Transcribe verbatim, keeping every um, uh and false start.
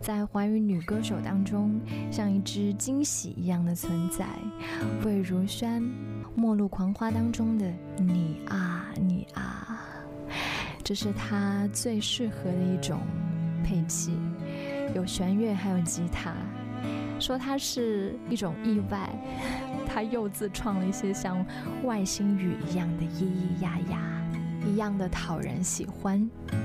在华语女歌手当中像一只惊喜一样的存在。魏如萱《末路狂花》当中的你啊你啊，这是她最适合的一种配器，有弦乐还有吉他。说它是一种意外，他又自创了一些像外星语一样的咿咿呀呀，一样的讨人喜欢。